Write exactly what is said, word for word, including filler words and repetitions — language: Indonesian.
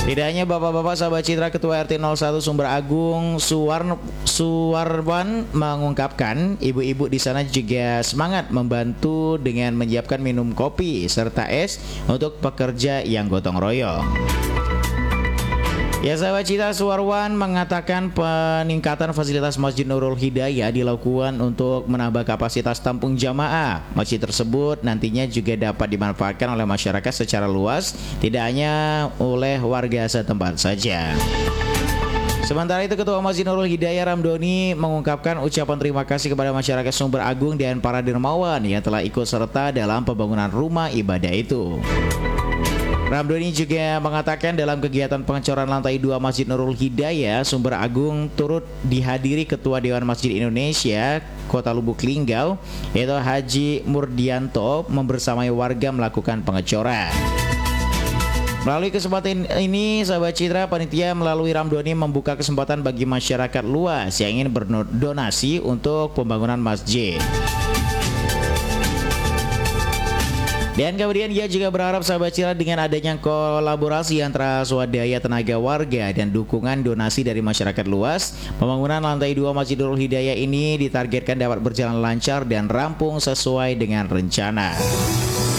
Tidak hanya bapak-bapak sahabat Citra, Ketua R T nol satu Sumber Agung Suwarn Suwarwan mengungkapkan ibu-ibu di sana juga semangat membantu dengan menyiapkan minum kopi serta es untuk pekerja yang gotong royong. Ya sahabat Citra, Suwarwan mengatakan peningkatan fasilitas Masjid Nurul Hidayah dilakukan untuk menambah kapasitas tampung jamaah. Masjid tersebut nantinya juga dapat dimanfaatkan oleh masyarakat secara luas, tidak hanya oleh warga setempat saja. Sementara itu, Ketua Masjid Nurul Hidayah Ramdhani mengungkapkan ucapan terima kasih kepada masyarakat Sumber Agung dan para dermawan yang telah ikut serta dalam pembangunan rumah ibadah itu. Ramdhani juga mengatakan dalam kegiatan pengecoran lantai dua Masjid Nurul Hidayah Sumber Agung turut dihadiri Ketua Dewan Masjid Indonesia Kota Lubuk Linggau, yaitu Haji Murdianto, membersamai warga melakukan pengecoran. Melalui kesempatan ini, sahabat Citra, panitia melalui Ramdhani membuka kesempatan bagi masyarakat luas yang ingin berdonasi untuk pembangunan masjid. Dan kemudian ia juga berharap sahabat Citra dengan adanya kolaborasi antara swadaya tenaga warga dan dukungan donasi dari masyarakat luas, pembangunan lantai dua Masjid Nurul Hidayah ini ditargetkan dapat berjalan lancar dan rampung sesuai dengan rencana.